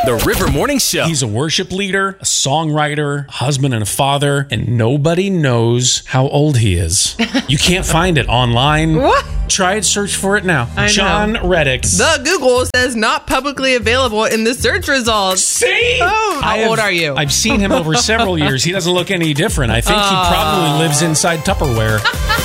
The River Morning Show. He's a worship leader, a songwriter, a husband and a father, and nobody knows how old he is. You can't find it online. What? Try it, search for it now. I know. John Reddick. The Google says not publicly available in the search results. See? Oh, how old are you? I've seen him over several years. He doesn't look any different. I think he probably lives inside Tupperware.